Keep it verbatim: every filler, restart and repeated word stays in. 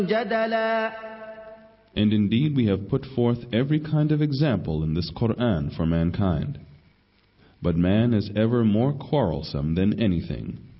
جدلا. And indeed we have put forth every kind of example in this Qur'an for mankind. But man is ever more quarrelsome than anything.